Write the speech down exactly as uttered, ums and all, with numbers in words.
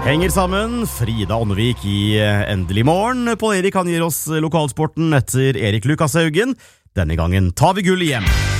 Henger sammen, Frida Åndevik i Endelig morgen. Pål Erik han gir oss lokalsporten etter Erik Lukas Haugen. Denne gangen tar vi gull hjem.